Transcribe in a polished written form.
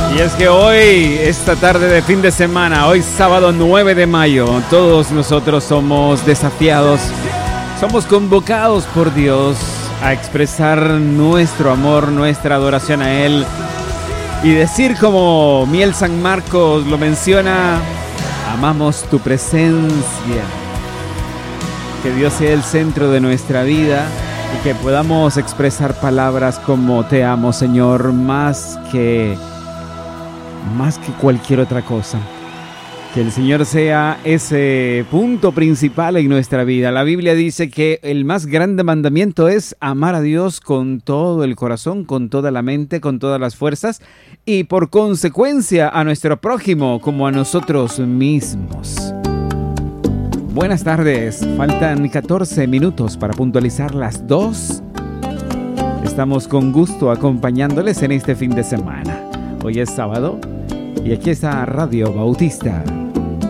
Y es que hoy, esta tarde de fin de semana, hoy sábado 9 de mayo, todos nosotros somos desafiados, somos convocados por Dios a expresar nuestro amor, nuestra adoración a Él y decir como Miel San Marcos lo menciona: amamos tu presencia. Que Dios sea el centro de nuestra vida y que podamos expresar palabras como te amo, Señor, más que cualquier otra cosa. Que el Señor sea ese punto principal en nuestra vida. La Biblia dice que el más grande mandamiento es amar a Dios con todo el corazón, con toda la mente, con todas las fuerzas y por consecuencia a nuestro prójimo como a nosotros mismos. Buenas tardes, faltan 14 minutos para puntualizar las 2. Estamos con gusto acompañándoles en este fin de semana. Hoy es sábado y aquí está Radio Bautista.